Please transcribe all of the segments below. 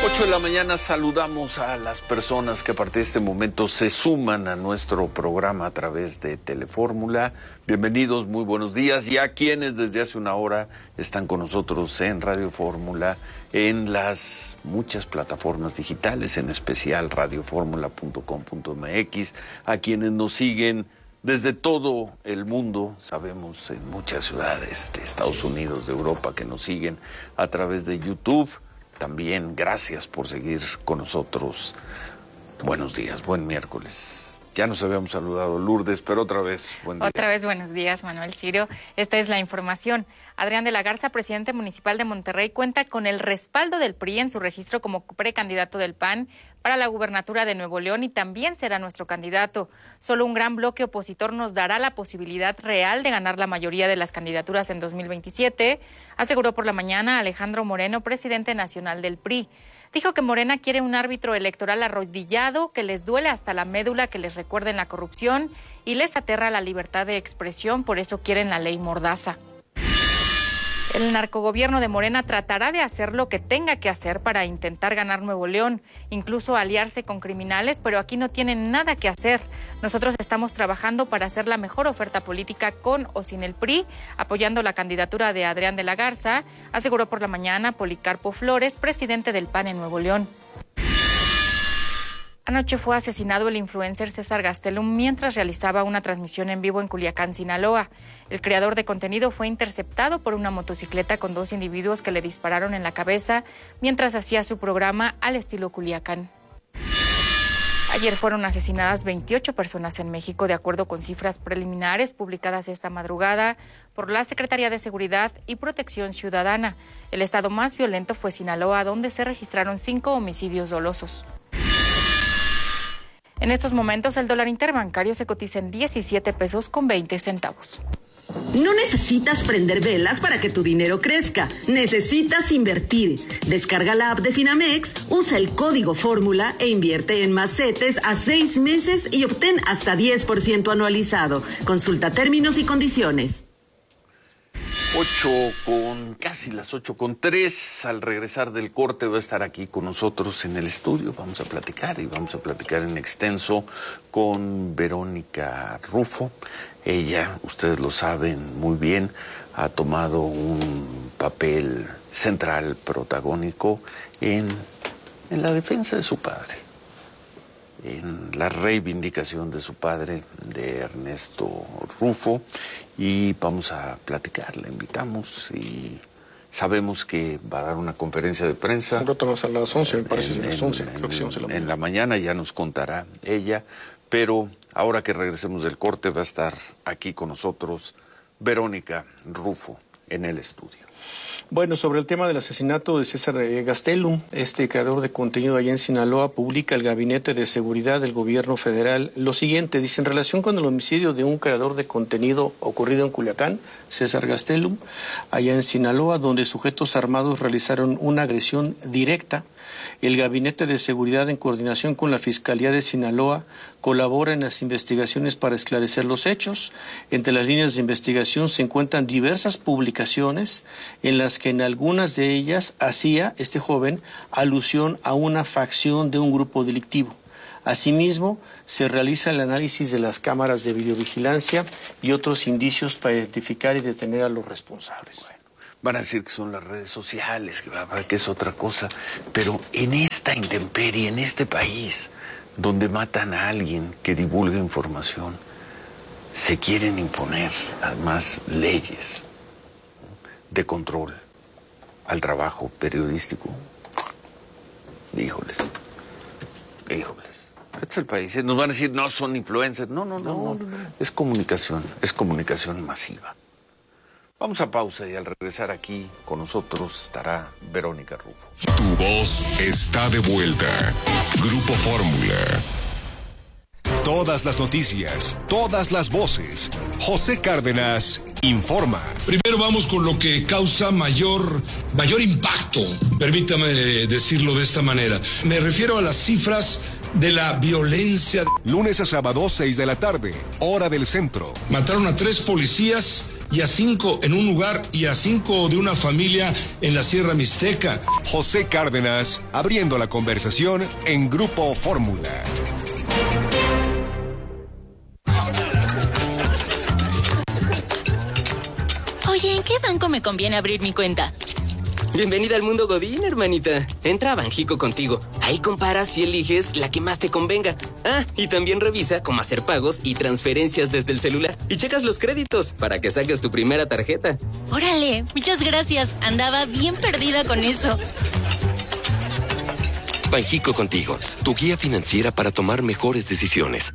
8 de la mañana saludamos a las personas que a partir de este momento se suman a nuestro programa a través de Telefórmula. Bienvenidos, muy buenos días. Y a quienes desde hace una hora están con nosotros en Radio Fórmula, en las muchas plataformas digitales, en especial radioformula.com.mx, a quienes nos siguen desde todo el mundo, sabemos en muchas ciudades de Estados Unidos, de Europa, que nos siguen a través de YouTube. También gracias por seguir con nosotros. Buenos días, buen miércoles. Ya nos habíamos saludado, Lourdes, pero otra vez, buen día. Otra vez, buenos días, Manuel Cirio. Esta es la información. Adrián de la Garza, presidente municipal de Monterrey, cuenta con el respaldo del PRI en su registro como precandidato del PAN para la gubernatura de Nuevo León y también será nuestro candidato. Solo un gran bloque opositor nos dará la posibilidad real de ganar la mayoría de las candidaturas en 2027, aseguró por la mañana Alejandro Moreno, presidente nacional del PRI. Dijo que Morena quiere un árbitro electoral arrodillado, que les duele hasta la médula que les recuerden la corrupción y les aterra la libertad de expresión, por eso quieren la ley Mordaza. El narcogobierno de Morena tratará de hacer lo que tenga que hacer para intentar ganar Nuevo León, incluso aliarse con criminales, pero aquí no tienen nada que hacer. Nosotros estamos trabajando para hacer la mejor oferta política con o sin el PRI, apoyando la candidatura de Adrián de la Garza, aseguró por la mañana Policarpo Flores, presidente del PAN en Nuevo León. Anoche fue asesinado el influencer César Gastelum mientras realizaba una transmisión en vivo en Culiacán, Sinaloa. El creador de contenido fue interceptado por una motocicleta con 2 individuos que le dispararon en la cabeza mientras hacía su programa al estilo Culiacán. Ayer fueron asesinadas 28 personas en México, de acuerdo con cifras preliminares publicadas esta madrugada por la Secretaría de Seguridad y Protección Ciudadana. El estado más violento fue Sinaloa, donde se registraron 5 homicidios dolosos. En estos momentos, el dólar interbancario se cotiza en 17 pesos con 20 centavos. No necesitas prender velas para que tu dinero crezca. Necesitas invertir. Descarga la app de Finamex, usa el código Fórmula e invierte en más CETES a 6 meses y obtén hasta 10% anualizado. Consulta términos y condiciones. Casi las 8:03. Al regresar del corte va a estar aquí con nosotros en el estudio. Vamos a platicar en extenso con Verónica Rufo. Ella, ustedes lo saben muy bien, ha tomado un papel central, protagónico en la defensa de su padre, en la reivindicación de su padre, de Ernesto Rufo, y vamos a platicar, la invitamos y sabemos que va a dar una conferencia de prensa. Nosotros a las 11, me parece, a las 11, creo que sí, 11 en la mañana, ya nos contará ella, pero ahora que regresemos del corte va a estar aquí con nosotros Verónica Rufo en el estudio. Bueno, sobre el tema del asesinato de César Gastelum, este creador de contenido allá en Sinaloa, publica el Gabinete de Seguridad del Gobierno Federal lo siguiente: dice, en relación con el homicidio de un creador de contenido ocurrido en Culiacán, César Gastelum, allá en Sinaloa, donde sujetos armados realizaron una agresión directa, el Gabinete de Seguridad, en coordinación con la Fiscalía de Sinaloa, colabora en las investigaciones para esclarecer los hechos. Entre las líneas de investigación se encuentran diversas publicaciones en las que en algunas de ellas hacía este joven alusión a una facción de un grupo delictivo. Asimismo, se realiza el análisis de las cámaras de videovigilancia y otros indicios para identificar y detener a los responsables. Bueno, van a decir que son las redes sociales, que es otra cosa, pero en esta intemperie, en este país, donde matan a alguien que divulga información, se quieren imponer además leyes de control al trabajo periodístico. Híjoles. Este es el país. Nos van a decir, no, son influencers. No. Es comunicación masiva. Vamos a pausa y al regresar aquí con nosotros estará Verónica Rufo. Tu voz está de vuelta. Grupo Fórmula. Todas las noticias, todas las voces. José Cárdenas informa. Primero vamos con lo que causa mayor impacto, permítame decirlo de esta manera. Me refiero a las cifras de la violencia. Lunes a sábado, 6 de la tarde, hora del centro. Mataron a 3 policías y a 5 en un lugar y a 5 de una familia en la Sierra Mixteca. José Cárdenas, abriendo la conversación en Grupo Fórmula. Oye, ¿en qué banco me conviene abrir mi cuenta? Bienvenida al mundo Godín, hermanita. Entra a Banjico Contigo. Ahí comparas y eliges la que más te convenga. Ah, y también revisa cómo hacer pagos y transferencias desde el celular. Y checas los créditos para que saques tu primera tarjeta. Órale, muchas gracias. Andaba bien perdida con eso. Banjico Contigo, tu guía financiera para tomar mejores decisiones.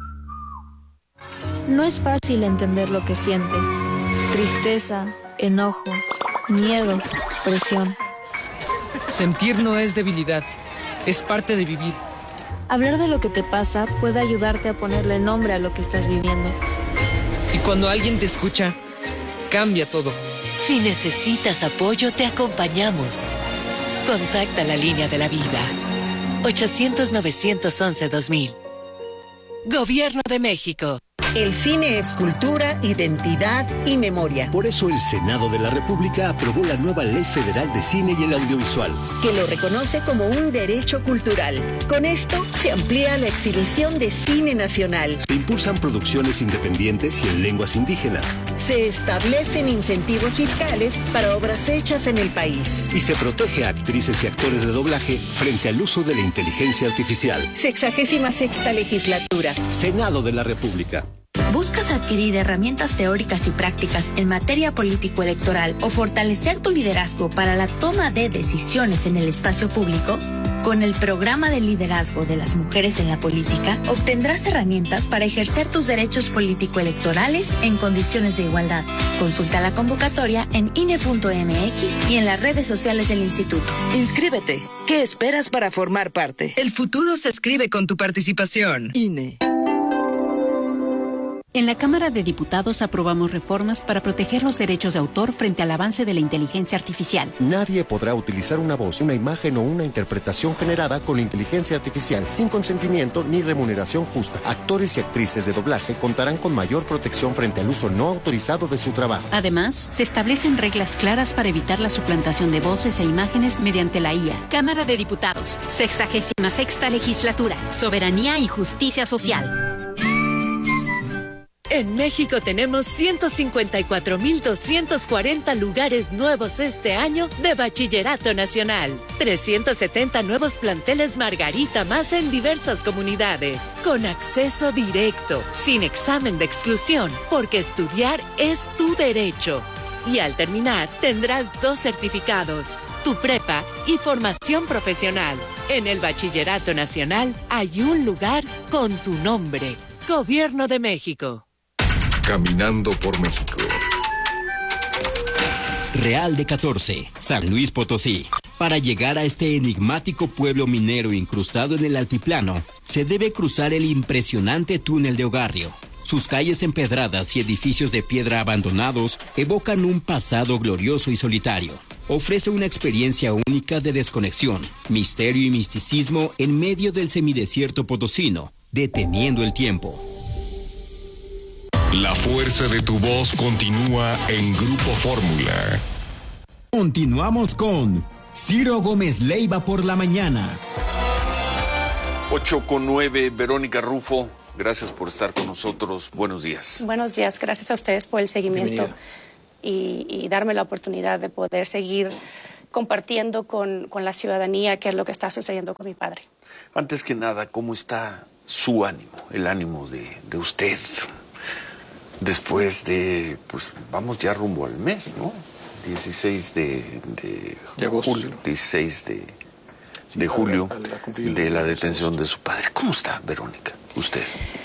No es fácil entender lo que sientes. Tristeza, enojo, miedo, presión. Sentir no es debilidad, es parte de vivir. Hablar de lo que te pasa puede ayudarte a ponerle nombre a lo que estás viviendo. Y cuando alguien te escucha, cambia todo. Si necesitas apoyo, te acompañamos. Contacta la línea de la vida. 800-911-2000. Gobierno de México. El cine es cultura, identidad y memoria. Por eso el Senado de la República aprobó la nueva Ley Federal de Cine y el Audiovisual, que lo reconoce como un derecho cultural. Con esto se amplía la exhibición de cine nacional. Se impulsan producciones independientes y en lenguas indígenas. Se establecen incentivos fiscales para obras hechas en el país. Y se protege a actrices y actores de doblaje frente al uso de la inteligencia artificial. 66ª legislatura. Senado de la República. ¿Buscas adquirir herramientas teóricas y prácticas en materia político-electoral o fortalecer tu liderazgo para la toma de decisiones en el espacio público? Con el programa de liderazgo de las mujeres en la política, obtendrás herramientas para ejercer tus derechos político-electorales en condiciones de igualdad. Consulta la convocatoria en INE.mx y en las redes sociales del instituto. Inscríbete. ¿Qué esperas para formar parte? El futuro se escribe con tu participación. INE. En la Cámara de Diputados aprobamos reformas para proteger los derechos de autor frente al avance de la inteligencia artificial. Nadie podrá utilizar una voz, una imagen o una interpretación generada con inteligencia artificial sin consentimiento ni remuneración justa. Actores y actrices de doblaje contarán con mayor protección frente al uso no autorizado de su trabajo. Además, se establecen reglas claras para evitar la suplantación de voces e imágenes mediante la IA. Cámara de Diputados, 66ª Legislatura, Soberanía y Justicia Social. En México tenemos 154,240 lugares nuevos este año de Bachillerato Nacional. 370 nuevos planteles Margarita más en diversas comunidades. Con acceso directo, sin examen de exclusión, porque estudiar es tu derecho. Y al terminar, tendrás 2 certificados, tu prepa y formación profesional. En el Bachillerato Nacional hay un lugar con tu nombre. Gobierno de México. Caminando por México. Real de 14, San Luis Potosí. Para llegar a este enigmático pueblo minero incrustado en el altiplano, se debe cruzar el impresionante túnel de Ogarrio. Sus calles empedradas y edificios de piedra abandonados evocan un pasado glorioso y solitario. Ofrece una experiencia única de desconexión, misterio y misticismo en medio del semidesierto potosino, deteniendo el tiempo. La fuerza de tu voz continúa en Grupo Fórmula. Continuamos con Ciro Gómez Leiva por la mañana. 8:09, Verónica Rufo, gracias por estar con nosotros. Buenos días. Buenos días, gracias a ustedes por el seguimiento y darme la oportunidad de poder seguir compartiendo con la ciudadanía qué es lo que está sucediendo con mi padre. Antes que nada, ¿cómo está su ánimo, el ánimo de usted? Después de, pues vamos ya rumbo al mes, ¿no? 16 de agosto, julio, 16 de julio, de la detención de su padre. ¿Cómo está, Verónica, usted?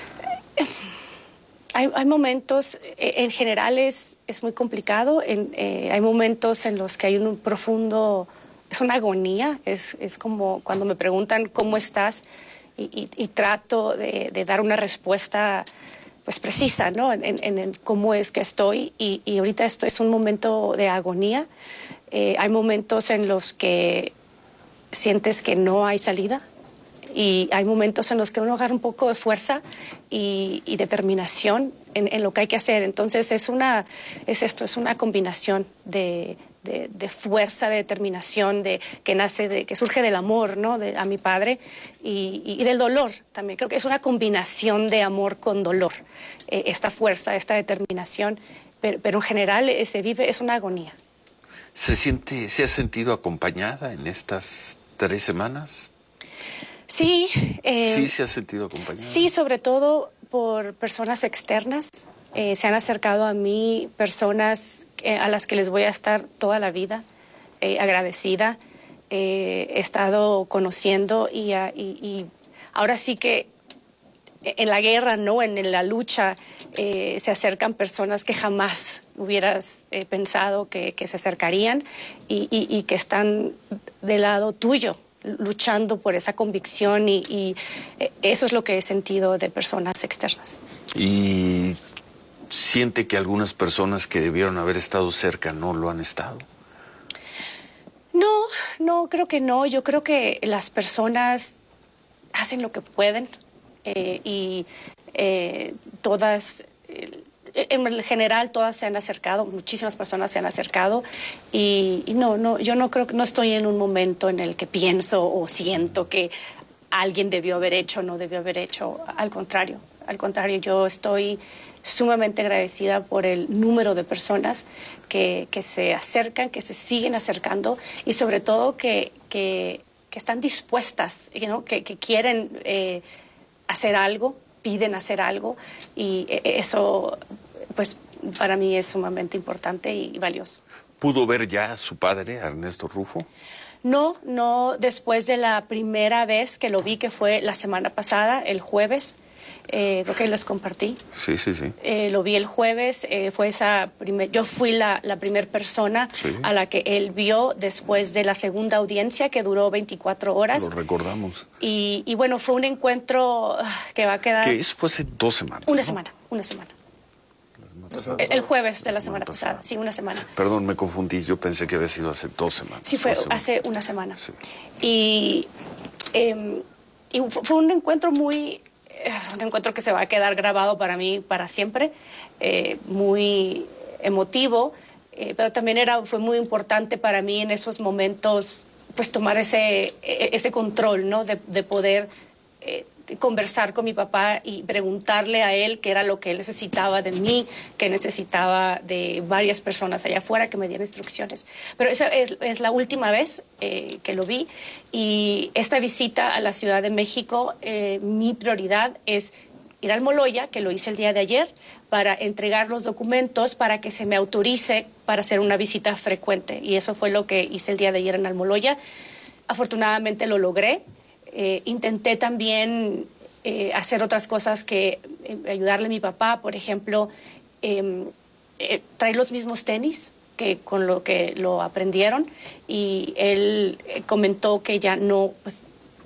Hay momentos, en general es muy complicado, hay momentos en los que hay un profundo, es una agonía, es como cuando me preguntan cómo estás y trato de dar una respuesta pues precisa, ¿no? En cómo es que estoy y ahorita esto es un momento de agonía. Hay momentos en los que sientes que no hay salida Y hay momentos en los que uno agarra un poco de fuerza y determinación en lo que hay que hacer. Entonces es una combinación de fuerza, de determinación, que surge del amor, ¿no? A mi padre y del dolor también. Creo que es una combinación de amor con dolor, esta fuerza, esta determinación, pero en general es una agonía. ¿Se ha sentido acompañada en estas 3 semanas? Sí. ¿Sí se ha sentido acompañada? Sí, sobre todo por personas externas. Se han acercado a mí personas a las que les voy a estar toda la vida agradecida. He estado conociendo y ahora sí que en la guerra, ¿no? En la lucha se acercan personas que jamás hubieras pensado que se acercarían y que están del lado tuyo, luchando por esa convicción y eso es lo que he sentido de personas externas. ¿Y siente que algunas personas que debieron haber estado cerca no lo han estado? No, creo que no. Yo creo que las personas hacen lo que pueden y todas, en general, todas se han acercado, muchísimas personas se han acercado y yo no creo que no estoy en un momento en el que pienso o siento que alguien debió haber hecho o no debió haber hecho. Al contrario, yo estoy sumamente agradecida por el número de personas que se acercan, que se siguen acercando y sobre todo que están dispuestas, ¿no? que quieren hacer algo, piden hacer algo y eso pues para mí es sumamente importante y valioso. ¿Pudo ver ya a su padre, a Ernesto Rufo? No, después de la primera vez que lo vi, que fue la semana pasada, el jueves, creo que les compartí. Sí. Lo vi el jueves, yo fui la primera persona a la que él vio después de la segunda audiencia que duró 24 horas. Lo recordamos. Y bueno, fue un encuentro que va a quedar... Que eso fue hace 2 semanas. Una semana. El jueves de la semana pasada, sí, una semana. Perdón, me confundí, yo pensé que había sido hace 2 semanas. Sí, fue hace una semana. Sí. Y fue un encuentro un encuentro que se va a quedar grabado para mí para siempre, muy emotivo, pero también fue muy importante para mí en esos momentos, pues tomar ese control, ¿no? De poder conversar con mi papá y preguntarle a él qué era lo que él necesitaba de mí, que necesitaba de varias personas allá afuera que me dieran instrucciones. Pero esa es la última vez que lo vi y esta visita a la Ciudad de México, mi prioridad es ir a Almoloya, que lo hice el día de ayer, para entregar los documentos para que se me autorice para hacer una visita frecuente. Y eso fue lo que hice el día de ayer en Almoloya. Afortunadamente lo logré. Intenté también hacer otras cosas que ayudarle a mi papá, por ejemplo, traer los mismos tenis que con lo que lo aprendieron y él comentó que ya no, pues,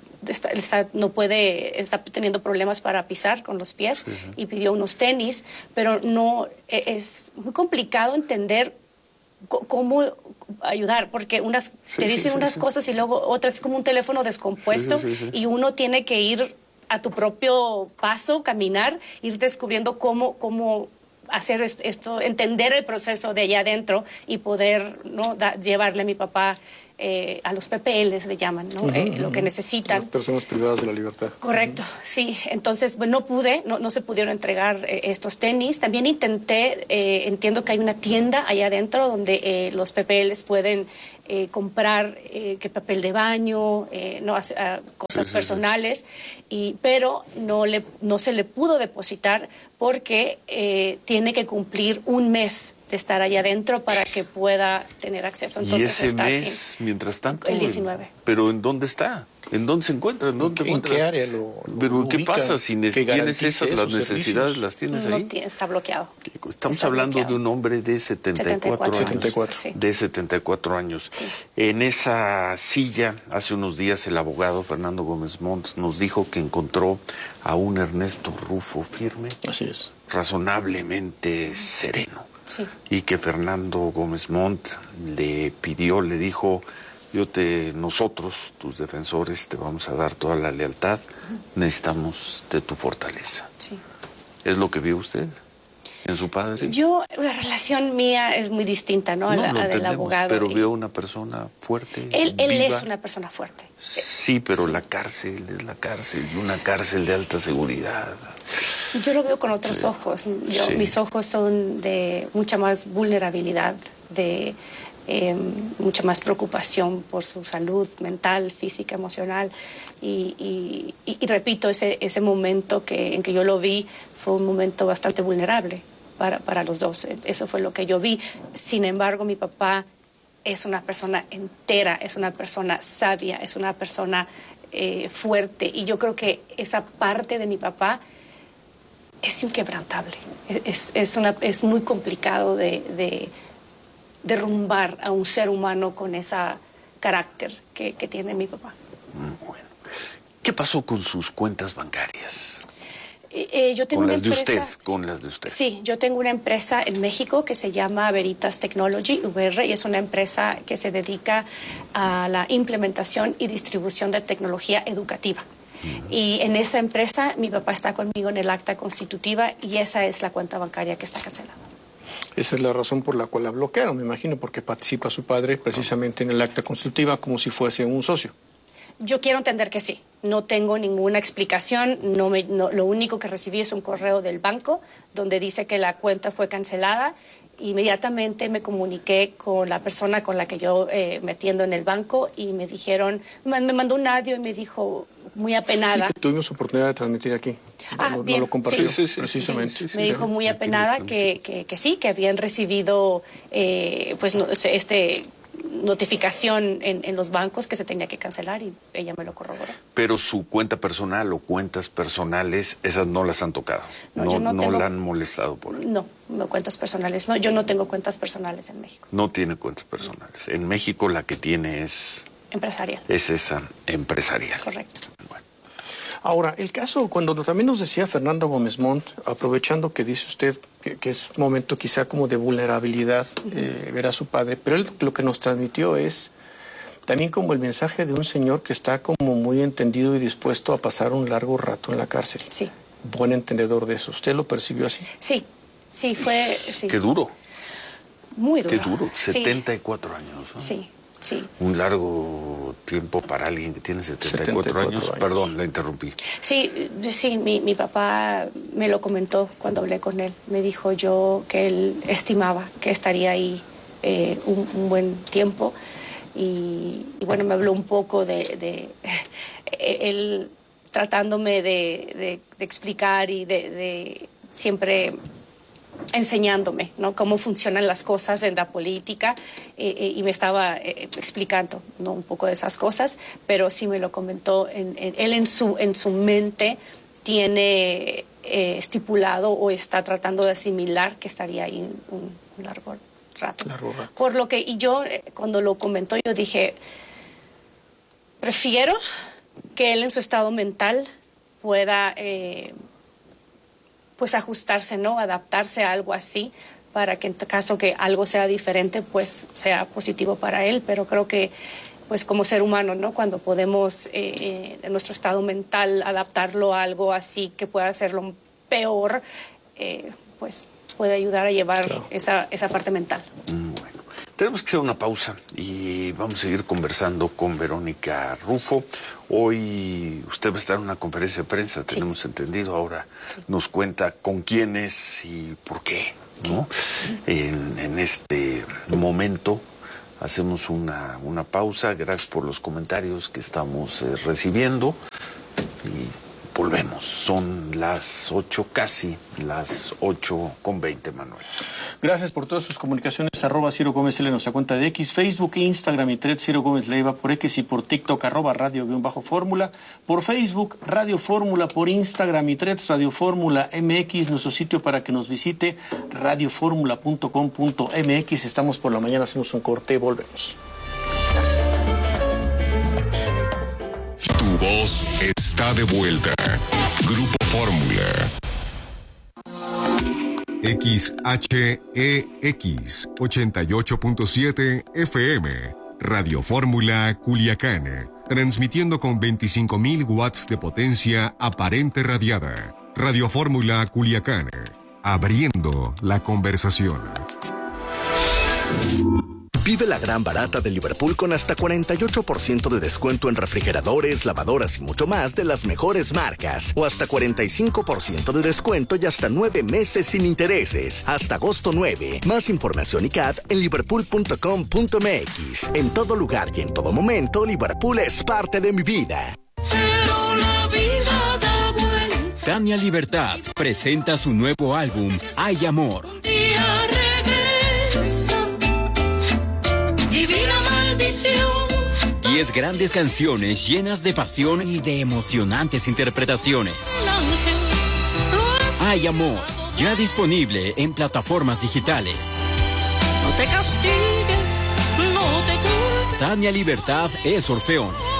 está teniendo problemas para pisar con los pies y pidió unos tenis, pero no es muy complicado entender cómo ayudar, porque te dicen unas cosas y luego otras, es como un teléfono descompuesto y uno tiene que ir a tu propio paso, caminar, ir descubriendo cómo hacer esto, entender el proceso de allá adentro y poder, ¿no? Llevarle a mi papá a los PPLs, le llaman, ¿no? Lo que necesitan. Las personas privadas de la libertad. Correcto, sí. Entonces, pues, no se pudieron entregar estos tenis. También intenté, entiendo que hay una tienda allá adentro donde los PPLs pueden comprar papel de baño, cosas personales, pero no se le pudo depositar porque tiene que cumplir un mes de estar allá adentro para que pueda tener acceso. Entonces, ¿y ese mes, mientras tanto? El 19. ¿Pero en dónde está? ¿En dónde se encuentra? ¿En qué área ¿Pero qué pasa si tienes las necesidades, las tienes ahí? Está bloqueado. Estamos hablando de un hombre de 74 años. Sí. En esa silla, hace unos días, el abogado Fernando Gómez Montt nos dijo que encontró a un Ernesto Rufo firme. Así es. Razonablemente sereno. Sí. Y que Fernando Gómez Montt le dijo, Nosotros, tus defensores, te vamos a dar toda la lealtad. Necesitamos de tu fortaleza. Sí. ¿Es lo que vio usted en su padre? La relación mía es muy distinta, ¿no? A la del abogado. Pero vio una persona fuerte. Él es una persona fuerte. Sí, pero la cárcel es la cárcel, y una cárcel de alta seguridad. Yo lo veo con otros ojos. Mis ojos son de mucha más vulnerabilidad, de mucha más preocupación por su salud mental, física, emocional. Y repito, ese momento en que yo lo vi fue un momento bastante vulnerable para los dos. Eso fue lo que yo vi. Sin embargo, mi papá es una persona entera, es una persona sabia, es una persona fuerte. Y yo creo que esa parte de mi papá es inquebrantable. Es muy complicado de derrumbar a un ser humano con ese carácter que tiene mi papá. Bueno. ¿Qué pasó con sus cuentas bancarias? Yo tengo con las de usted. Sí, yo tengo una empresa en México que se llama Veritas Technology, VR, y es una empresa que se dedica a la implementación y distribución de tecnología educativa. Y en esa empresa mi papá está conmigo en el acta constitutiva y esa es la cuenta bancaria que está cancelada. Esa es la razón por la cual la bloquearon, me imagino, porque participa su padre precisamente en el acta constitutiva como si fuese un socio. Yo quiero entender que sí. No tengo ninguna explicación. Lo único que recibí es un correo del banco donde dice que la cuenta fue cancelada. Inmediatamente me comuniqué con la persona con la que yo me atiendo en el banco y me dijeron, me mandó un audio y me dijo muy apenada. Sí, que tuvimos oportunidad de transmitir aquí. Bien, lo compartió sí, precisamente. Me dijo muy apenada que sí, que habían recibido notificación en los bancos que se tenía que cancelar y ella me lo corroboró. Pero su cuenta personal o cuentas personales, esas no las han tocado. No la han molestado por ahí. No cuentas personales. No, yo no tengo cuentas personales en México. No tiene cuentas personales. En México la que tiene es empresarial. Es esa empresarial. Correcto. Bueno. Ahora, el caso, cuando también nos decía Fernando Gómez Montt, aprovechando que dice usted que es un momento quizá como de vulnerabilidad ver a su padre, pero él lo que nos transmitió es también como el mensaje de un señor que está como muy entendido y dispuesto a pasar un largo rato en la cárcel. Sí. Buen entendedor de eso. ¿Usted lo percibió así? Sí, fue... Sí. Qué duro. Muy duro. Qué duro. 74 años, ¿no? Sí. Un largo tiempo para alguien que tiene 74 años. Perdón, la interrumpí. Sí, mi papá me lo comentó cuando hablé con él. Me dijo que él estimaba que estaría ahí un buen tiempo. Y bueno, me habló un poco de él tratándome de explicar y de siempre enseñándéndome, ¿no? Cómo funcionan las cosas en la política y me estaba explicando, ¿no? Un poco de esas cosas, pero sí me lo comentó. Él en su mente tiene estipulado o está tratando de asimilar que estaría ahí un largo rato. Por lo que, y yo cuando lo comentó, yo dije, prefiero que él en su estado mental pueda pues ajustarse, ¿no? Adaptarse a algo así, para que en caso que algo sea diferente, pues sea positivo para él. Pero creo que, pues como ser humano, ¿no? Cuando podemos en nuestro estado mental adaptarlo a algo así que pueda hacerlo peor, pues puede ayudar a llevar esa parte mental. Bueno, tenemos que hacer una pausa y vamos a seguir conversando con Verónica Rufo. Hoy usted va a estar en una conferencia de prensa, tenemos entendido. Ahora nos cuenta con quiénes y por qué, ¿no? En este momento hacemos una pausa. Gracias por los comentarios que estamos recibiendo y volvemos. Son las 8, casi las 8:20, Manuel. Gracias por todas sus comunicaciones. @Ciro Gómez L, nuestra cuenta de X, Facebook, Instagram y Threads, Ciro Gómez Leiva por X, y por TikTok @Radio_Fórmula, por Facebook Radio Fórmula, por Instagram y Threads Radio Fórmula MX, nuestro sitio para que nos visite radioformula.com.mx. Estamos por la mañana, hacemos un corte, volvemos. Tu voz está de vuelta. Grupo Fórmula. XHEX 88.7 FM, Radio Fórmula Culiacán, transmitiendo con 25,000 watts de potencia aparente radiada. Radio Fórmula Culiacán, abriendo la conversación. Vive la gran barata de Liverpool con hasta 48% de descuento en refrigeradores, lavadoras y mucho más de las mejores marcas. O hasta 45% de descuento y hasta 9 meses sin intereses. Hasta agosto 9. Más información y CAD en liverpool.com.mx. En todo lugar y en todo momento, Liverpool es parte de mi vida. Pero la vida da vuelta. Tania Libertad presenta su nuevo álbum, Hay Amor. Un día regresa. Divina maldición. 10 grandes canciones llenas de pasión y de emocionantes interpretaciones. Hay Amor, ya disponible en plataformas digitales. No te castigues, no te culpes. Tania Libertad es Orfeón.